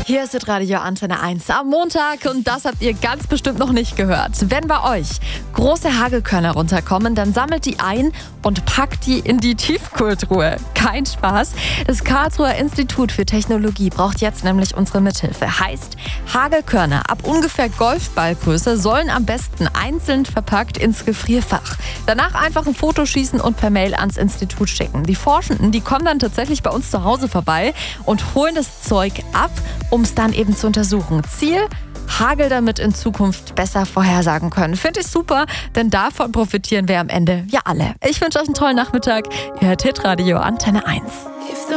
Hier ist Radio Antenne 1 am Montag und das habt ihr ganz bestimmt noch nicht gehört. Wenn bei euch große Hagelkörner runterkommen, dann sammelt die ein und packt die in die Tiefkühltruhe. Kein Spaß. Das Karlsruher Institut für Technologie braucht jetzt nämlich unsere Mithilfe. Heißt, Hagelkörner ab ungefähr Golfballgröße sollen am besten einzeln verpackt ins Gefrierfach. Danach einfach ein Foto schießen und per Mail ans Institut schicken. Die Forschenden, die kommen dann tatsächlich bei uns zu Hause vorbei und holen das Zeug ab, um es dann eben zu untersuchen. Ziel: Hagel damit in Zukunft besser vorhersagen können. Finde ich super, denn davon profitieren wir am Ende ja alle. Ich wünsche euch einen tollen Nachmittag. Ihr hört Hitradio Antenne 1.